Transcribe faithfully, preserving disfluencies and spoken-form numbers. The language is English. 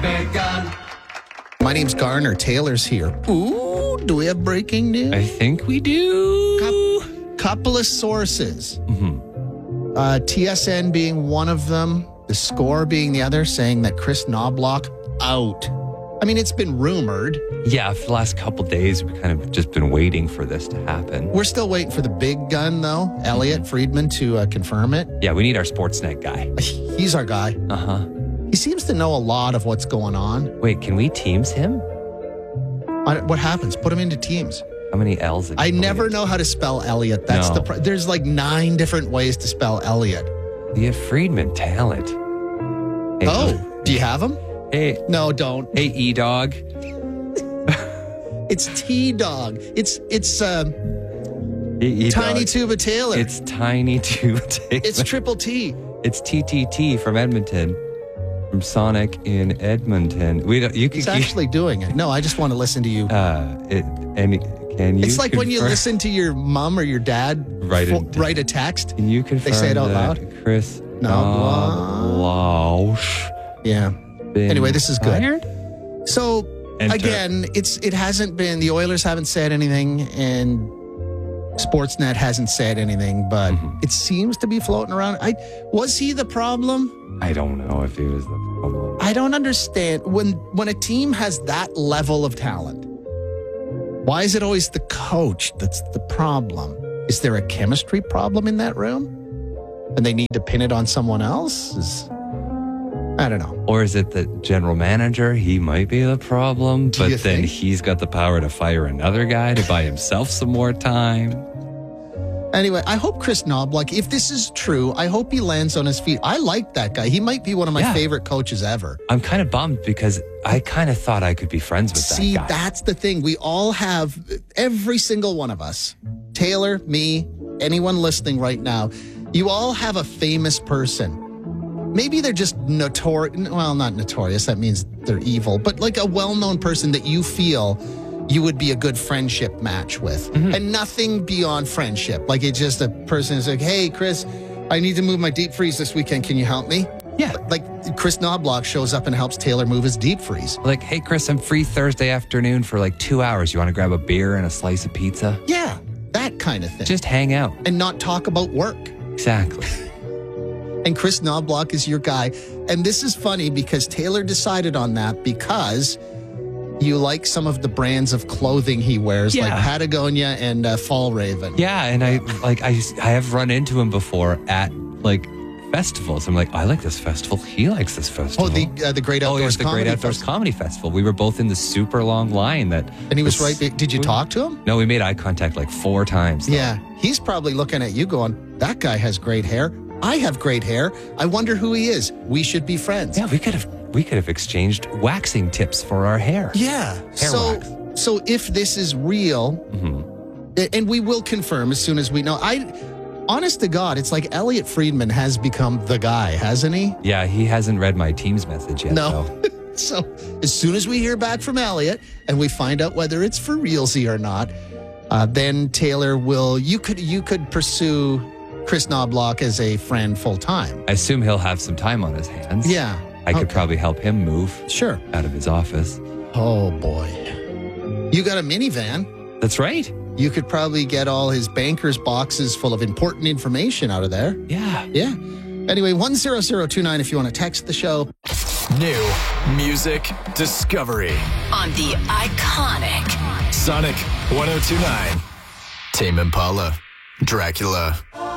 Big gun. My name's Garner. Taylor's here. Ooh, do we have breaking news? I think we do. Coup- couple of sources. Mm-hmm. Uh, T S N being one of them, The Score being the other, saying that Chris Knobloch out. I mean, it's been rumored. Yeah, for the last couple days, we've kind of just been waiting for this to happen. We're still waiting for the big gun, though, Elliot Friedman, to uh, confirm it. Yeah, we need our Sportsnet guy. He's our guy. Uh-huh. He seems to know a lot of what's going on. Wait, can we Teams him? I- What happens? Put him into Teams. How many L's? did I you never put know how to spell Elliot. That's No. the. Pr- There's like nine different ways to spell Elliot. in? The Friedman talent. Hey, Oh, do you have him? Hey, No, don't. hey, E-Dog. It's T Dog. It's it's um, Hey, E-Dog. Tiny Tuba Taylor. It's, It's Tiny Tuba Taylor. it's triple T. It's T T T from Edmonton. From Sonic in Edmonton. We don't, you can He's actually doing it. No, I just want to listen to you. uh it, and can you It's like when you confirm- listen to your mom or your dad Write it fo- down. write a text. Can you confirm They say it out that loud? Chris Knobloch. Knobloch Yeah. been Anyway, this is good. fired? So Enter. again, it's it hasn't been the Oilers haven't said anything and Sportsnet hasn't said anything, but Mm-hmm. it seems to be floating around. I was he the problem? I don't know if he was the problem. I don't understand when when a team has that level of talent. Why is it always the coach that's the problem? Is there a chemistry problem in that room? And they need to pin it on someone else? Is, I don't know. Or is it the general manager? He might be the problem, Do you but then think? he's got the power to fire another guy to buy himself some more time. Anyway, I hope Chris Knobloch, if this is true, I hope he lands on his feet. I like that guy. He might be one of my Yeah. favorite coaches ever. I'm kind of bummed because I kind of thought I could be friends with See, that guy. that's the thing. We all have, every single one of us, Taylor, me, anyone listening right now, you all have a famous person. Maybe they're just notorious. Well, not notorious. That means they're evil, but like a well-known person that you feel you would be a good friendship match with. Mm-hmm. And nothing beyond friendship. Like it's just a person who's like, hey, Chris, I need to move my deep freeze this weekend. Can you help me? Yeah. Like Chris Knobloch shows up and helps Taylor move his deep freeze. Like, hey, Chris, I'm free Thursday afternoon for like two hours. You want to grab a beer and a slice of pizza? Yeah, that kind of thing. Just hang out. and not talk about work. Exactly. And Chris Knobloch is your guy. And this is funny because Taylor decided on that because you like some of the brands of clothing he wears, Yeah. like Patagonia and uh, Fall Raven. Yeah, and I like I I have run into him before at like festivals. I'm like, I like this festival. He likes this festival. Oh, the uh, the Great Oh, Outdoors it was the Comedy Great Outdoors Festival. Comedy Festival. We were both in the super long line that And he was right. be- Did you talk to him? No, we made eye contact like four times. though. Yeah. He's probably looking at you going, that guy has great hair. I have great hair. I wonder who he is. We should be friends. Yeah, we could have we could have exchanged waxing tips for our hair. Yeah. so, wax. so if this is real, a- and we will confirm as soon as we know. I, honest to God, it's like Elliot Friedman has become the guy, hasn't he? Yeah, he hasn't read my team's message yet. No. though. So as soon as we hear back from Elliot and we find out whether it's for realsy or not, uh, then Taylor will. You could you could pursue Chris Knobloch as a friend full time. I assume he'll have some time on his hands. Yeah. I could Okay. probably help him move Sure. out of his office. Oh boy. You got a minivan. That's right. You could probably get all his banker's boxes full of important information out of there. Yeah. Yeah. Anyway, one zero zero two nine if you want to text the show. New music discovery. On the iconic Sonic one oh two point nine. Tame Impala. Dracula.